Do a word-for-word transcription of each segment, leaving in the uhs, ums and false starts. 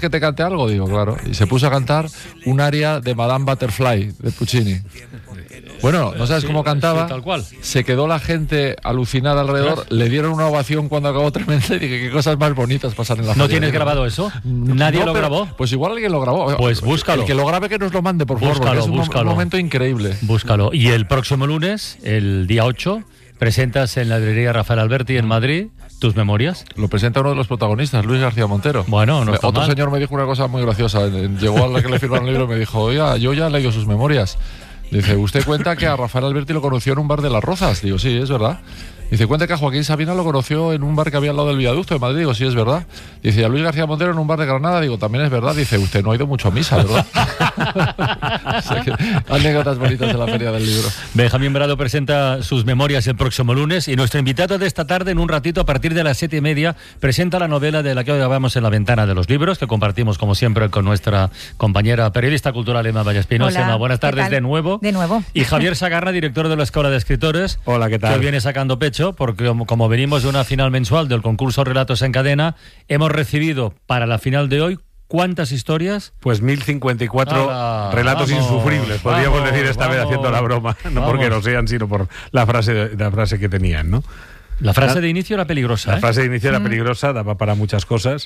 que te cante algo? Digo, claro. Y se puso a cantar un aria de Madame Butterfly, de Puccini. Bueno, no sabes sí, cómo cantaba. Sí, tal cual. Se quedó la gente alucinada alrededor. Le dieron una ovación cuando acabó tremenda y dije, qué cosas más bonitas pasan en la ¿No feria. tienes grabado eso? ¿Nadie No, lo pero, grabó? Pues igual alguien lo grabó. Pues búscalo. El que lo grabe que nos lo mande, por favor. Búscalo, Es un, búscalo. un momento increíble. Búscalo. Y el próximo lunes, el día ocho, presentas en la librería Rafael Alberti en Madrid tus memorias. Lo presenta uno de los protagonistas, Luis García Montero. Bueno, no está Otro mal. señor me dijo una cosa muy graciosa. Llegó a la que le firmaron el libro y me dijo, oiga, yo ya he leído sus memorias. Dice, ¿usted cuenta que a Rafael Alberti lo conoció en un bar de Las Rozas? Digo, sí, es verdad. Dice, cuenta que a Joaquín Sabina lo conoció en un bar que había al lado del viaducto de Madrid. Digo, sí, es verdad. Dice, y a Luis García Montero en un bar de Granada. Digo, también es verdad. Dice, usted no ha ido mucho a misa, ¿verdad? O sea que, anécdotas bonitas de la Feria del Libro. Benjamín Brado presenta sus memorias el próximo lunes y nuestro invitado de esta tarde, en un ratito, a partir de las siete y media, presenta la novela de la que hoy hablamos en la ventana de los libros, que compartimos, como siempre, con nuestra compañera periodista cultural Emma Vallespinosa. Emma, buenas tardes de nuevo. De nuevo. Y Javier Sagarra, director de la Escuela de Escritores. Hola, ¿qué tal? Que viene sacando pecho, porque como, como venimos de una final mensual del concurso Relatos en Cadena, hemos recibido para la final de hoy, ¿cuántas historias? Pues mil cincuenta y cuatro Ala, relatos vamos, insufribles, podríamos vamos, decir esta vamos, vez haciendo la broma, no vamos. porque lo sean, sino por la frase, la frase que tenían, ¿no? La frase de inicio era peligrosa, La ¿eh? frase de inicio era peligrosa, daba para muchas cosas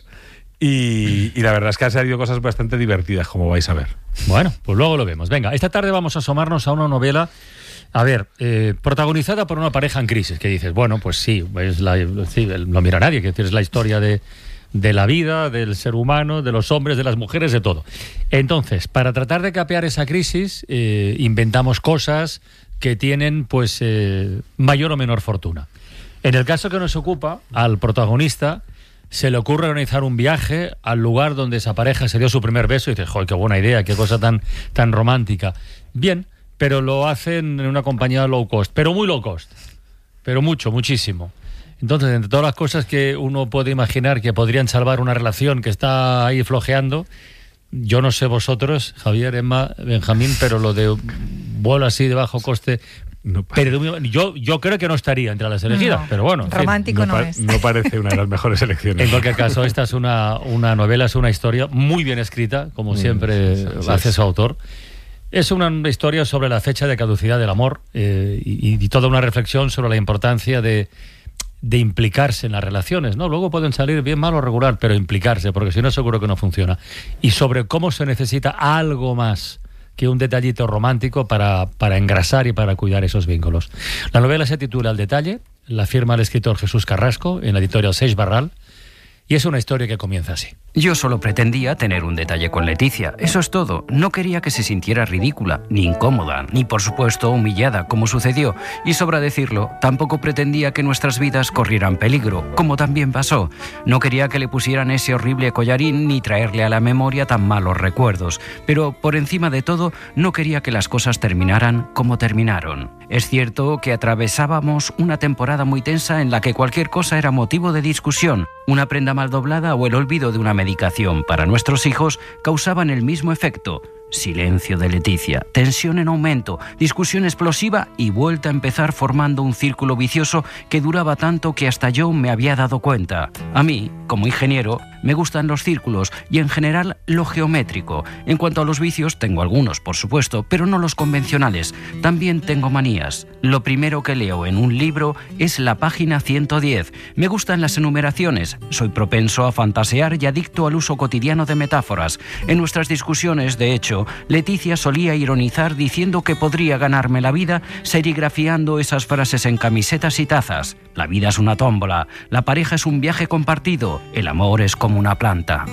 y, y la verdad es que han salido cosas bastante divertidas, como vais a ver. Bueno, pues luego lo vemos. Venga, esta tarde vamos a asomarnos a una novela, a ver, eh, protagonizada por una pareja en crisis, que dices, bueno, pues sí, es la, sí lo mira nadie, que es la historia de, de la vida, del ser humano, de los hombres, de las mujeres, de todo. Entonces, para tratar de capear esa crisis, eh, inventamos cosas que tienen, pues, eh, mayor o menor fortuna. En el caso que nos ocupa, al protagonista se le ocurre organizar un viaje al lugar donde esa pareja se dio su primer beso y dice, joder, qué buena idea, qué cosa tan, tan romántica. Bien, pero lo hacen en una compañía low cost, pero muy low cost, pero mucho, muchísimo. Entonces, entre todas las cosas que uno puede imaginar que podrían salvar una relación que está ahí flojeando, yo no sé vosotros, Javier, Emma, Benjamín, pero lo de vuelo así de bajo coste... No, pero yo, yo creo que no estaría entre las elegidas, No, pero bueno. En romántico fin, no, no, no es. no parece una de las mejores elecciones. En cualquier caso, esta es una, una novela, es una historia muy bien escrita, como mm, siempre sí, sí, hace sí. su autor. Es una historia sobre la fecha de caducidad del amor eh, y, y toda una reflexión sobre la importancia de, de implicarse en las relaciones, ¿no? Luego pueden salir bien, mal o regular, pero implicarse, porque si no seguro que no funciona. Y sobre cómo se necesita algo más que un detallito romántico para, para engrasar y para cuidar esos vínculos. La novela se titula El detalle, la firma el escritor Jesús Carrasco en la editorial Seix Barral, y es una historia que comienza así. Yo solo pretendía tener un detalle con Leticia, eso es todo. No quería que se sintiera ridícula, ni incómoda, ni por supuesto humillada, como sucedió. Y sobra decirlo, tampoco pretendía que nuestras vidas corrieran peligro, como también pasó. No quería que le pusieran ese horrible collarín ni traerle a la memoria tan malos recuerdos. Pero por encima de todo, no quería que las cosas terminaran como terminaron. Es cierto que atravesábamos una temporada muy tensa en la que cualquier cosa era motivo de discusión. Una prenda mal doblada o el olvido de una medicación para nuestros hijos causaban el mismo efecto. Silencio de Leticia, tensión en aumento, discusión explosiva y vuelta a empezar formando un círculo vicioso que duraba tanto que hasta yo me había dado cuenta. A mí, como ingeniero, me gustan los círculos y en general lo geométrico. En cuanto a los vicios, tengo algunos, por supuesto, pero no los convencionales. También tengo manías. Lo primero que leo en un libro es la página ciento diez. Me gustan las enumeraciones. Soy propenso a fantasear y adicto al uso cotidiano de metáforas. En nuestras discusiones, de hecho, Leticia solía ironizar diciendo que podría ganarme la vida serigrafiando esas frases en camisetas y tazas. La vida es una tómbola, la pareja es un viaje compartido, el amor es como una planta.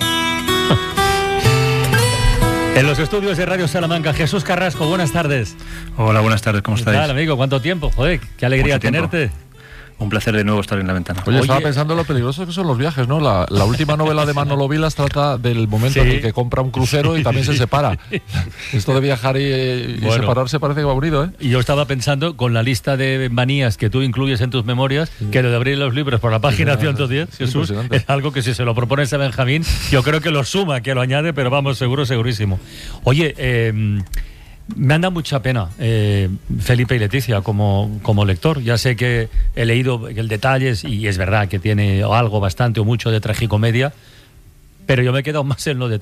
En los estudios de Radio Salamanca, Jesús Carrasco, buenas tardes. Hola, buenas tardes, ¿cómo estáis? ¿Qué tal, amigo? ¿Cuánto tiempo? Joder, qué alegría tenerte. Un placer de nuevo estar en la ventana. Oye, Oye, estaba pensando en lo peligrosos que son los viajes, ¿no? La, la última novela de Manolo Vilas trata del momento sí. en el que compra un crucero y también se separa. Esto de viajar y, y bueno, separarse parece que va unido, ¿eh? Y yo estaba pensando, con la lista de manías que tú incluyes en tus memorias, sí. que lo de abrir los libros por la página ciento diez, sí, Jesús, es algo que si se lo propones a Benjamín, yo creo que lo suma, que lo añade, pero vamos, seguro, segurísimo. Oye, eh... me han dado mucha pena eh, Felipe y Leticia como, como lector. Ya sé que he leído el detalle y es verdad que tiene algo bastante o mucho de tragicomedia, Pero yo me he quedado más en lo de